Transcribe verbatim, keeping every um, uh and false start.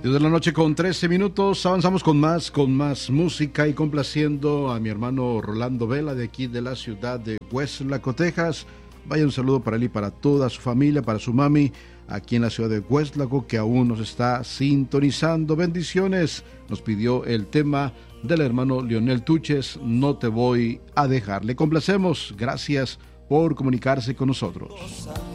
diez de la noche con trece minutos, avanzamos con más, con más música y complaciendo a mi hermano Rolando Vela de aquí de la ciudad de Westlaco, Texas. Vaya un saludo para él y para toda su familia, para su mami aquí en la ciudad de Westlaco que aún nos está sintonizando. Bendiciones. Nos pidió el tema del hermano Leonel Tuches, No te voy a dejar. Le complacemos. Gracias por comunicarse con nosotros.